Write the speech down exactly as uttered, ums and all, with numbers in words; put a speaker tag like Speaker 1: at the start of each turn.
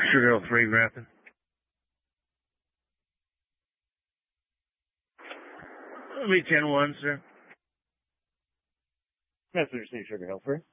Speaker 1: Sugar Hill three, Grafton. It'll be ten one, sir.
Speaker 2: Message received, Sugar Hill three.